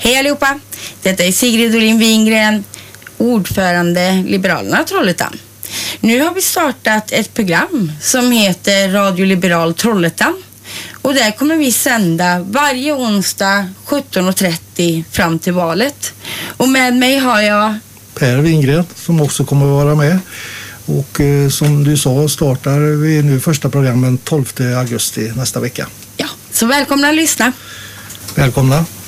Hej allihopa! Detta är Sigrid Olin Wingren, ordförande Liberalerna Trollhättan. Nu har vi startat ett program som heter Radio Liberal Trollhättan. Och där kommer vi sända varje onsdag 17.30 fram till valet. Och med mig har jag Per Wingren som också kommer att vara med. Och som du sa startar vi nu första programmen 12 augusti nästa vecka. Ja, så välkomna att lyssna. Välkomna.